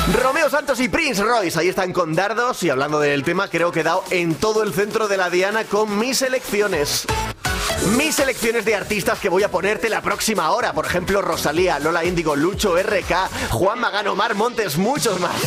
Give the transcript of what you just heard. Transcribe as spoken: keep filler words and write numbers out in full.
Romeo Santos y Prince Royce, ahí están con dardos. Y hablando del tema, creo que he dado en todo el centro de la diana con mis elecciones. Mis selecciones de artistas que voy a ponerte la próxima hora. Por ejemplo, Rosalía, Lola Índigo, Lucho, R K, Juan Magán, Omar Montes, muchos más.